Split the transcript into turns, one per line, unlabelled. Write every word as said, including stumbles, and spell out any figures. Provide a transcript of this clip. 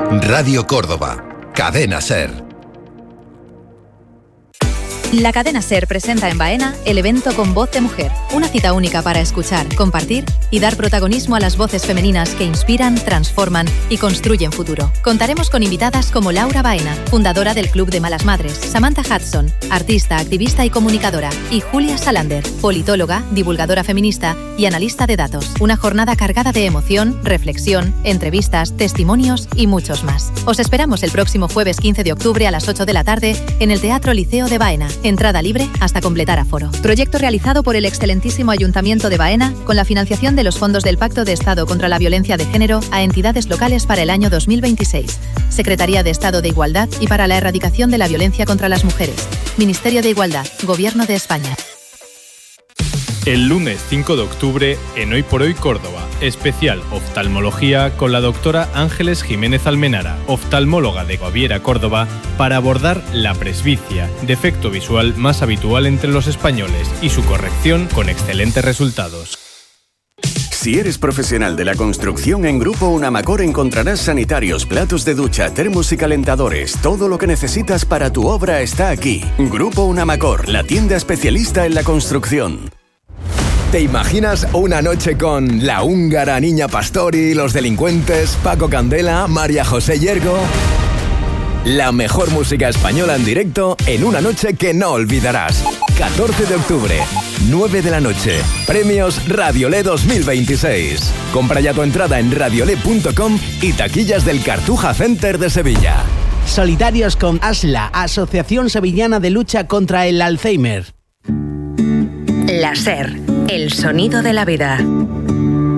Radio Córdoba, Cadena SER.
La cadena SER presenta en Baena el evento Con Voz de Mujer, una cita única para escuchar, compartir y dar protagonismo a las voces femeninas que inspiran, transforman y construyen futuro. Contaremos con invitadas como Laura Baena, fundadora del Club de Malas Madres, Samantha Hudson, artista, activista y comunicadora, y Julia Salander, politóloga, divulgadora feminista y analista de datos. Una jornada cargada de emoción, reflexión, entrevistas, testimonios y muchos más. Os esperamos el próximo jueves quince de octubre a las ocho de la tarde en el Teatro Liceo de Baena. Entrada libre hasta completar aforo. Proyecto realizado por el excelentísimo Ayuntamiento de Baena con la financiación de los fondos del Pacto de Estado contra la Violencia de Género a entidades locales para el año dos mil veintiséis. Secretaría de Estado de Igualdad y para la Erradicación de la Violencia contra las Mujeres. Ministerio de Igualdad. Gobierno de España.
El lunes cinco de octubre, en Hoy por Hoy Córdoba, especial oftalmología con la doctora Ángeles Jiménez Almenara, oftalmóloga de Goviera, Córdoba, para abordar la presbicia, defecto visual más habitual entre los españoles, y su corrección con excelentes resultados.
Si eres profesional de la construcción, en Grupo Unamacor encontrarás sanitarios, platos de ducha, termos y calentadores. Todo lo que necesitas para tu obra está aquí. Grupo Unamacor, la tienda especialista en la construcción.
¿Te imaginas una noche con La Húngara, Niña Pastori, Los Delincuentes, Paco Candela, María José Yergo? La mejor música española en directo en una noche que no olvidarás. catorce de octubre, nueve de la noche. Premios Radiolé dos mil veintiséis. Compra ya tu entrada en radiolé punto com y taquillas del Cartuja Center de Sevilla.
Solidarios con ASLA, Asociación Sevillana de Lucha contra el Alzheimer.
La SER, el sonido de la vida.